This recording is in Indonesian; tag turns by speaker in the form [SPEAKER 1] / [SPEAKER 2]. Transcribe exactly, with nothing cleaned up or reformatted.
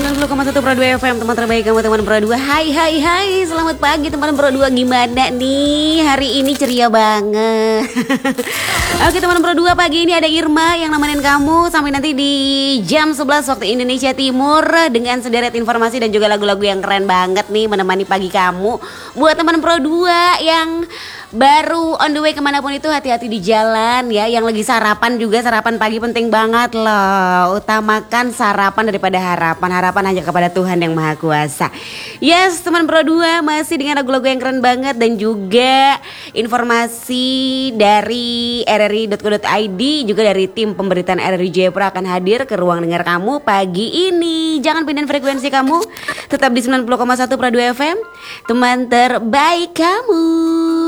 [SPEAKER 1] sembilan puluh koma satu Pro dua F M, teman terbaik kamu, teman Pro dua. Hai hai hai, selamat pagi teman Pro dua. Gimana nih? Hari ini ceria banget. Oke teman Pro dua, pagi ini ada Irma yang nemenin kamu sampai nanti di jam sebelas waktu Indonesia Timur dengan sederet informasi dan juga lagu-lagu yang keren banget nih menemani pagi kamu. Buat teman Pro dua yang baru on the way kemanapun itu, hati-hati di jalan ya. Yang lagi sarapan juga, sarapan pagi penting banget loh. Utamakan sarapan daripada harapan. Harapan hanya kepada Tuhan yang Maha Kuasa. Yes teman Pro dua, masih dengan lagu-lagu yang keren banget dan juga informasi dari r r i dot co dot i d, juga dari tim pemberitaan R R I Jayapura akan hadir ke ruang dengar kamu pagi ini. Jangan pindahin frekuensi kamu, tetap di sembilan puluh koma satu Pro dua F M, teman terbaik kamu.